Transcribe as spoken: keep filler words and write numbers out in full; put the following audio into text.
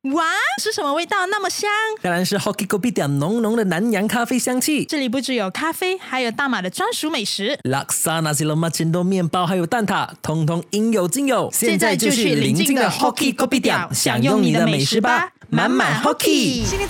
哇，是什么味道那么香？ 当然是 Hoki Kopitiam 浓浓的南洋咖啡香气。 这里不只有咖啡，还有大马的专属美食， Laksa Nasi Lemak Cendol 面包还有蛋挞，通通应有尽有。 现在就去邻近的 Hoki Kopitiam 享用你的美食吧，满满 Hoki。 新年